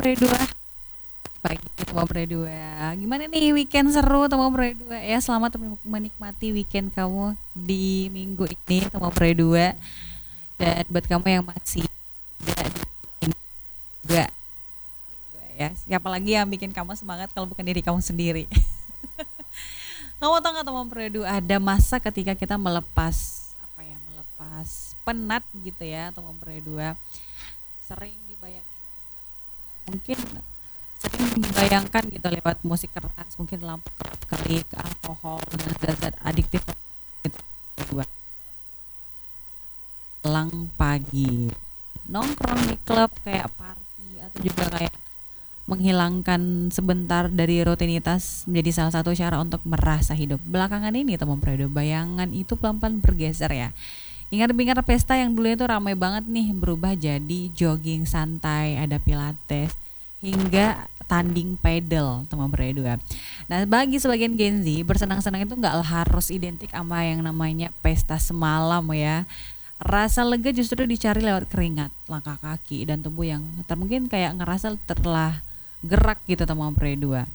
Pre 2 pagi teman Pre 2. Gimana nih weekend seru teman Pre 2 ya. Selamat menikmati weekend kamu di minggu ini teman Pre 2. Dan buat kamu yang masih ada di sini juga ya. Siapa lagi yang bikin kamu semangat kalau bukan diri kamu sendiri. Kamu tahu nggak teman Pre 2 ada masa ketika kita melepas apa ya, melepas penat gitu ya teman Pre 2. Sering dibayangin mungkin sering dibayangkan gitu lewat musik keras, mungkin lampu kelap-kelip, alkohol dan zat-zat adiktif gitu. Dua, pulang pagi nongkrong di klub kayak party atau juga kayak menghilangkan sebentar dari rutinitas menjadi salah satu cara untuk merasa hidup. Belakangan ini teman Predo, bayangan itu pelan-pelan bergeser ya. Ingat-ingat pesta yang dulu itu ramai banget nih berubah jadi jogging santai, ada pilates, hingga tanding pedal teman Predo. Nah bagi sebagian Gen Z bersenang-senang itu nggak harus identik sama yang namanya pesta semalam ya. Rasa lega justru dicari lewat keringat, langkah kaki dan tubuh yang mungkin kayak ngerasa telah gerak gitu teman Pre 2.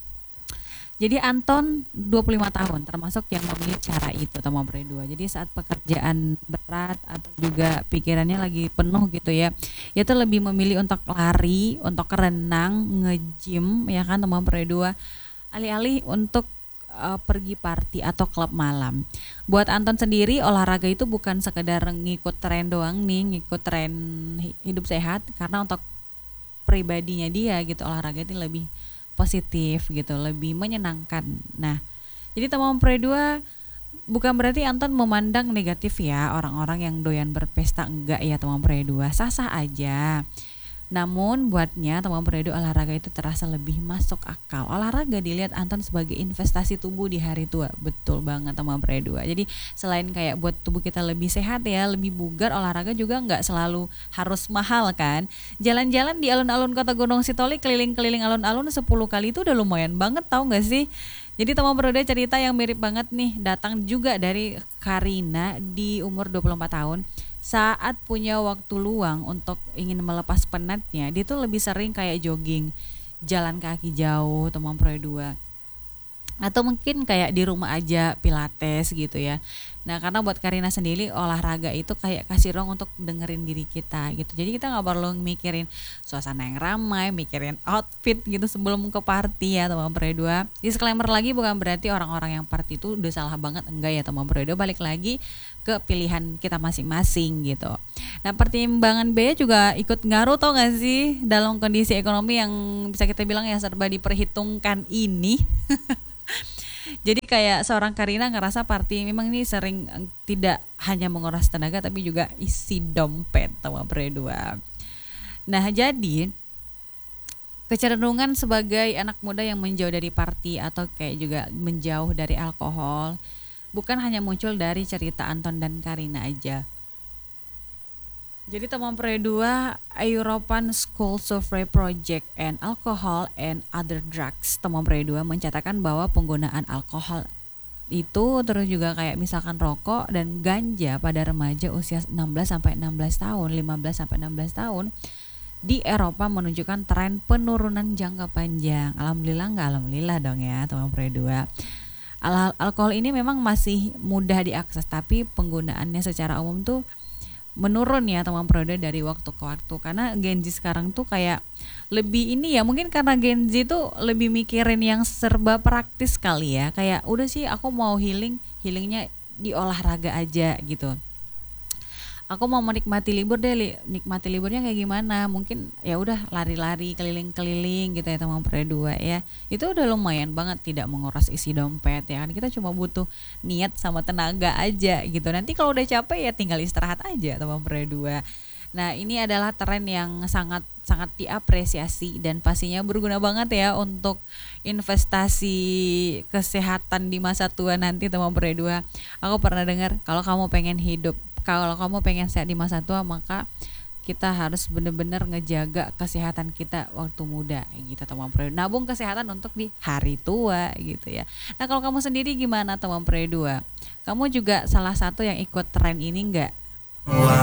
Jadi Anton 25 tahun termasuk yang memilih cara itu teman Pre 2. Jadi saat pekerjaan berat atau juga pikirannya lagi penuh gitu ya, itu lebih memilih untuk lari, untuk renang, nge-gym ya kan teman Pre 2, alih-alih untuk pergi party atau klub malam. Buat Anton sendiri olahraga itu bukan sekedar ngikut tren doang nih, ngikut tren hidup sehat, karena untuk pribadinya dia gitu olahraga itu lebih positif gitu, lebih menyenangkan. Nah, jadi teman Pre 2 bukan berarti Anton memandang negatif ya orang-orang yang doyan berpesta, enggak ya teman Pre 2, sah-sah aja. Namun buatnya teman Pre 2 olahraga itu terasa lebih masuk akal. Olahraga dilihat Anton sebagai investasi tubuh di hari tua. Betul banget teman Pre 2. Jadi selain kayak buat tubuh kita lebih sehat ya, lebih bugar, olahraga juga nggak selalu harus mahal kan. Jalan-jalan di alun-alun Kota Gunung Sitoli, keliling-keliling alun-alun 10 kali itu udah lumayan banget, tahu nggak sih? Jadi teman Pre 2 cerita yang mirip banget nih datang juga dari Karina di umur 24 tahun. Saat punya waktu luang untuk ingin melepas penatnya, dia tuh lebih sering kayak jogging, jalan kaki jauh teman Pro 2, atau mungkin kayak di rumah aja pilates gitu ya. Nah karena buat Karina sendiri olahraga itu kayak kasih ruang untuk dengerin diri kita gitu. Jadi kita nggak perlu mikirin suasana yang ramai, mikirin outfit gitu sebelum ke party ya teman Pre 2. Disclaimer lagi, bukan berarti orang-orang yang party itu udah salah banget, enggak ya teman Pre 2. Balik lagi ke pilihan kita masing-masing gitu. Nah pertimbangan biaya juga ikut ngaruh, tau gak sih, dalam kondisi ekonomi yang bisa kita bilang ya serba diperhitungkan ini. Jadi kayak seorang Karina ngerasa party memang ini sering tidak hanya menguras tenaga tapi juga isi dompet sama Pre 2. Nah jadi kecenderungan sebagai anak muda yang menjauh dari party atau kayak juga menjauh dari alkohol bukan hanya muncul dari cerita Anton dan Karina aja. Jadi teman Pre 2, European School Survey Project and Alcohol and Other Drugs, teman Pre 2 mencatatkan bahwa penggunaan alkohol itu terus juga kayak misalkan rokok dan ganja pada remaja usia 16 sampai 16 tahun, 15 sampai 16 tahun di Eropa menunjukkan tren penurunan jangka panjang. Alhamdulillah enggak? Alhamdulillah dong ya teman Pre 2. Alkohol ini memang masih mudah diakses tapi penggunaannya secara umum tuh menurun ya teman Pre 2 dari waktu ke waktu, karena Gen Z sekarang tuh kayak lebih ini ya, mungkin karena Gen Z tuh lebih mikirin yang serba praktis kali ya, kayak udah sih aku mau healingnya di olahraga aja gitu. Aku mau menikmati libur deh, nikmati liburnya kayak gimana, mungkin ya udah lari-lari keliling-keliling gitu ya teman Pre 2 ya, itu udah lumayan banget tidak menguras isi dompet ya kan, kita cuma butuh niat sama tenaga aja gitu, nanti kalau udah capek ya tinggal istirahat aja teman Pre 2. Nah ini adalah tren yang sangat sangat diapresiasi dan pastinya berguna banget ya untuk investasi kesehatan di masa tua nanti teman Pre 2. Aku pernah dengar kalau kamu pengen sehat di masa tua, maka kita harus benar-benar ngejaga kesehatan kita waktu muda gitu teman Pre 2. Nabung kesehatan untuk di hari tua gitu ya. Nah kalau kamu sendiri gimana teman Pre 2? Kamu juga salah satu yang ikut tren ini enggak?